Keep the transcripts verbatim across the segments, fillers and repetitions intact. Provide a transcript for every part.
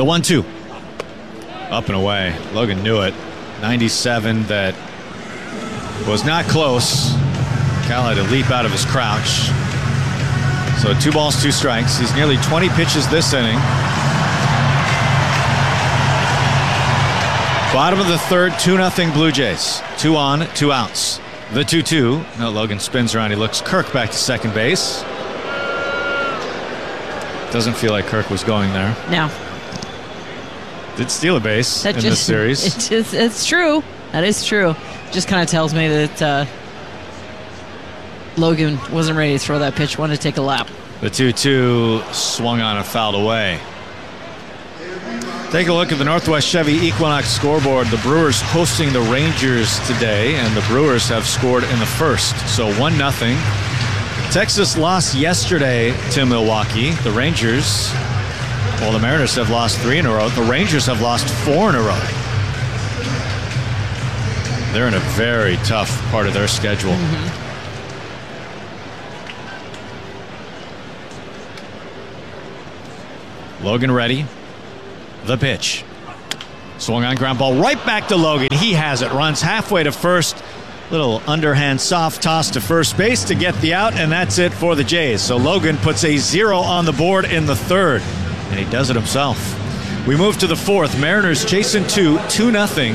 The one two. Up and away. Logan knew it. ninety-seven that was not close. Cal had to leap out of his crouch. So two balls, two strikes. He's nearly twenty pitches this inning. Bottom of the third, two nothing Blue Jays. Two on, two outs. The two two. Now Logan spins around. He looks Kirk back to second base. Doesn't feel like Kirk was going there. No. Did steal a base that in just, this series. It's, just, it's true. That is true. Just kind of tells me that uh, Logan wasn't ready to throw that pitch, wanted to take a lap. The two two swung on and fouled away. Take a look at the Northwest Chevy Equinox scoreboard. The Brewers hosting the Rangers today, and the Brewers have scored in the first. So one nothing. Texas lost yesterday to Milwaukee. The Rangers, well, the Mariners have lost three in a row. The Rangers have lost four in a row. They're in a very tough part of their schedule. Mm-hmm. Logan ready. The pitch. Swung on ground ball right back to Logan. He has it. Runs halfway to first. Little underhand soft toss to first base to get the out, and that's it for the Jays. So Logan puts a zero on the board in the third, and he does it himself. We move to the fourth. Mariners chasing two, two nothing.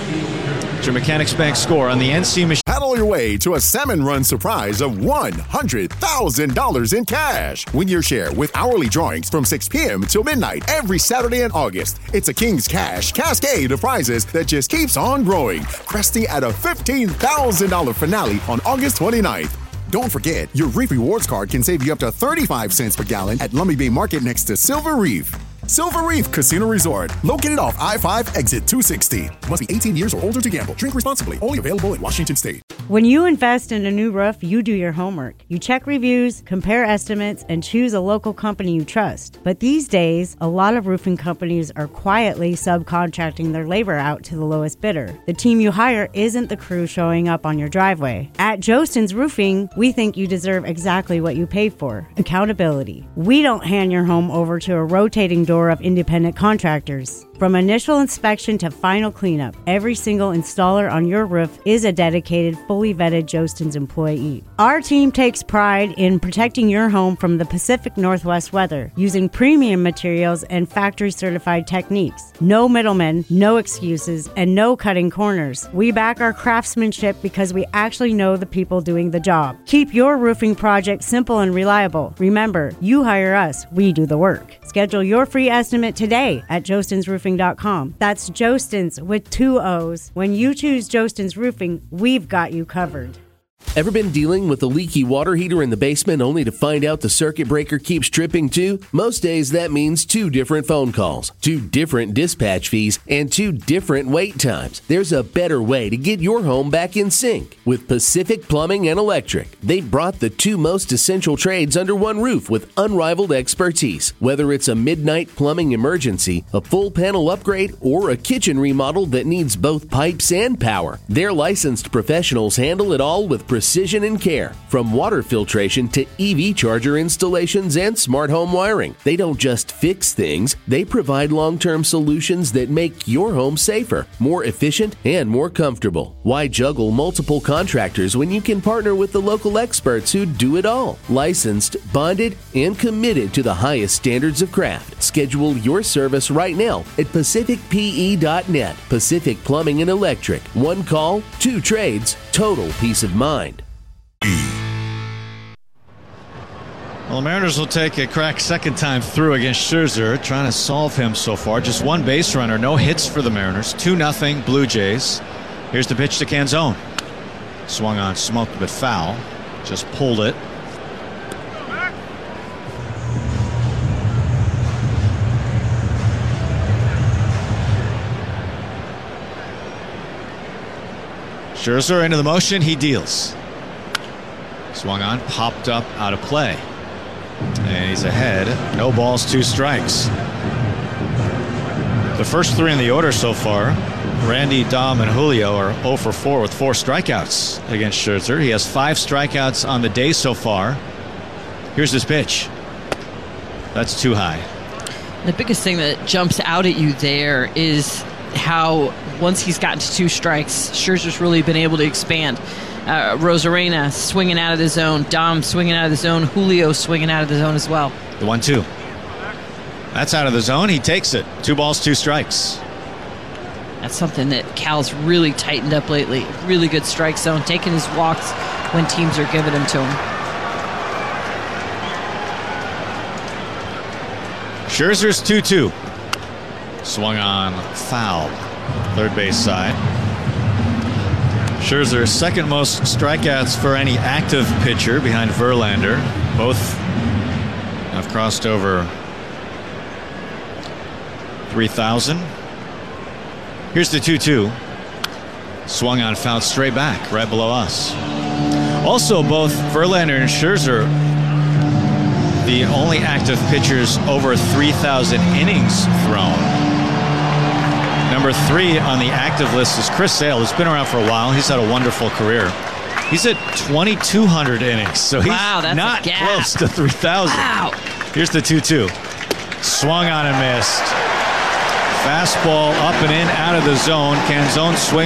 Your Mechanics Bank score on the N C machine. Paddle your way to a Salmon Run surprise of one hundred thousand dollars in cash. Win your share with hourly drawings from six p.m. till midnight every Saturday in August. It's a King's Cash cascade of prizes that just keeps on growing, cresting at a fifteen thousand dollars finale on August twenty-ninth. Don't forget, your Reef Rewards card can save you up to thirty-five cents per gallon at Lummi Bay Market next to Silver Reef. Silver Reef Casino Resort, located off I five, exit two sixty. Must be eighteen years or older to gamble. Drink responsibly. Only available in Washington State. When you invest in a new roof, you do your homework. You check reviews, compare estimates, and choose a local company you trust. But these days, a lot of roofing companies are quietly subcontracting their labor out to the lowest bidder. The team you hire isn't the crew showing up on your driveway. At Jostens Roofing, we think you deserve exactly what you pay for: accountability. We don't hand your home over to a rotating door of independent contractors. From initial inspection to final cleanup, every single installer on your roof is a dedicated, fully vetted Jostens employee. Our team takes pride in protecting your home from the Pacific Northwest weather using premium materials and factory-certified techniques. No middlemen, no excuses, and no cutting corners. We back our craftsmanship because we actually know the people doing the job. Keep your roofing project simple and reliable. Remember, you hire us, we do the work. Schedule your free estimate today at jostens roofing dot com. That's Jostens with two O's. When you choose Jostens Roofing, we've got you covered. Ever been dealing with a leaky water heater in the basement only to find out the circuit breaker keeps tripping too? Most days that means two different phone calls, two different dispatch fees, and two different wait times. There's a better way to get your home back in sync with Pacific Plumbing and Electric. They've brought the two most essential trades under one roof with unrivaled expertise. Whether it's a midnight plumbing emergency, a full panel upgrade, or a kitchen remodel that needs both pipes and power, their licensed professionals handle it all with precision and care. From water filtration to E V charger installations and smart home wiring. They don't just fix things, they provide long-term solutions that make your home safer, more efficient, and more comfortable. Why juggle multiple contractors when you can partner with the local experts who do it all? Licensed, bonded, and committed to the highest standards of craft. Schedule your service right now at pacific p e dot net. Pacific Plumbing and Electric. One call, two trades, total peace of mind. Well, the Mariners will take a crack second time through against Scherzer, trying to solve him so far. Just one base runner, no hits for the Mariners. two nothing Blue Jays. Here's the pitch to Canzone. Swung on, smoked, but foul. Just pulled it. Scherzer into the motion, he deals. Swung on, popped up, out of play. And he's ahead. No balls, two strikes. The first three in the order so far, Randy, Dom, and Julio are oh for four with four strikeouts against Scherzer. He has five strikeouts on the day so far. Here's his pitch. That's too high. The biggest thing that jumps out at you there is how once he's gotten to two strikes, Scherzer's really been able to expand. Uh, Rosarena swinging out of the zone, Dom swinging out of the zone, Julio swinging out of the zone as well. The one two. That's out of the zone. He takes it. Two balls, two strikes. That's something that Cal's really tightened up lately. Really good strike zone, taking his walks when teams are giving them to him. Scherzer's two two. Swung on, foul. Third base side. Scherzer's second most strikeouts for any active pitcher behind Verlander. Both have crossed over three thousand. Here's the two two. Swung on, foul straight back, right below us. Also, both Verlander and Scherzer, the only active pitchers over three thousand innings thrown. Number three on the active list is Chris Sale, who's been around for a while. He's had a wonderful career. He's at twenty-two hundred innings, so he's wow, that's not a gap. close to three thousand. Wow. Here's the two two. Swung on and missed. Fastball up and in, out of the zone. Canzone swing.